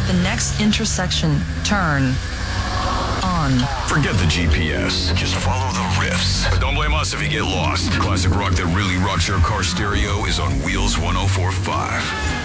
the next intersection. Turn on. Forget the GPS. Just follow the riffs. But don't blame us if you get lost. Classic rock that really rocks your car stereo is on Wheels 104.5.